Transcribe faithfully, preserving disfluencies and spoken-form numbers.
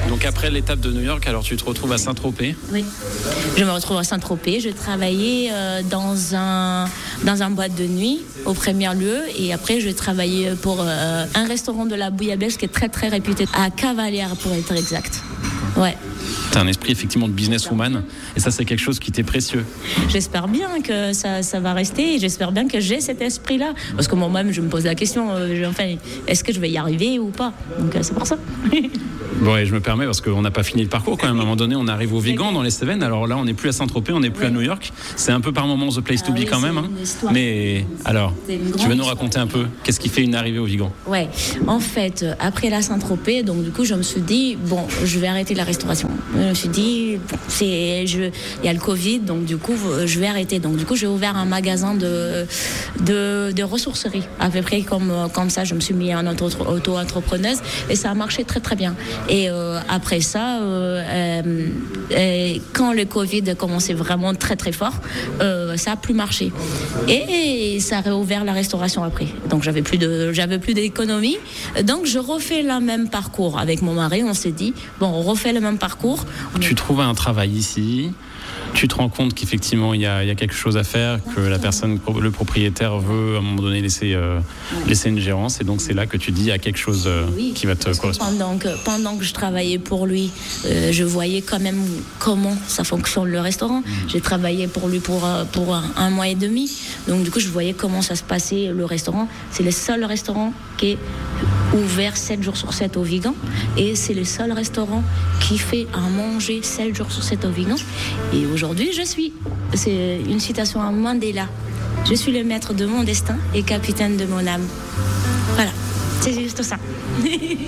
Donc après l'étape de New York, alors tu te retrouves à Saint-Tropez. Oui, je me retrouve à Saint-Tropez. Je travaillais euh, dans un dans un boîte de nuit au premier lieu, et après je travaillais pour euh, un restaurant de la bouillabaisse qui est très très réputé à Cavalière pour être exact. Ouais. T'as un esprit effectivement de businesswoman, et ça c'est quelque chose qui t'est précieux. J'espère bien que ça, ça va rester, et j'espère bien que j'ai cet esprit-là. Parce que moi-même je me pose la question, euh, je, enfin, est-ce que je vais y arriver ou pas? Donc euh, c'est pour ça. Bon, et je me permets, parce qu'on n'a pas fini le parcours quand même. À un moment donné, on arrive au Vigan dans les Cévennes. Alors là, on n'est plus à Saint-Tropez, on n'est plus oui. à New York. C'est un peu par moments the place ah to be oui, quand même. Hein. Mais alors, tu veux nous raconter un peu qu'est-ce qui fait une arrivée au Vigan? Ouais. En fait, après la Saint-Tropez, donc du coup, je me suis dit bon, je vais arrêter la restauration. Je me suis dit, bon, c'est, je, il y a le Covid, donc du coup, je vais arrêter. Donc du coup, j'ai ouvert un magasin de de, de ressourcerie. À peu près comme comme ça, je me suis mis en auto-entrepreneuse, et ça a marché très très bien. Et euh, après ça, euh, euh, quand le Covid a commencé vraiment très très fort, euh, ça a plus marché. Et, et ça a réouvert la restauration après. Donc j'avais plus de, j'avais plus d'économie. Donc je refais le même parcours avec mon mari. On s'est dit bon, on refait le même parcours. Tu trouves un travail ici. Tu te rends compte qu'effectivement il y a, il y a quelque chose à faire, que la personne, le propriétaire veut à un moment donné laisser, euh, laisser une gérance, et donc c'est là que tu dis il y a quelque chose euh, oui, qui va te correspondre. Pendant que, pendant que je travaillais pour lui, euh, je voyais quand même comment ça fonctionne le restaurant. Mmh. J'ai travaillé pour lui pour, pour un, un mois et demi, donc du coup je voyais comment ça se passait le restaurant. C'est le seul restaurant qui est ouvert sept jours sur sept au Vigan, et c'est le seul restaurant qui fait à manger sept jours sur sept au Vigan. Et aujourd'hui, je suis. C'est une citation à Mandela. Je suis le maître de mon destin et capitaine de mon âme. Voilà, c'est juste ça.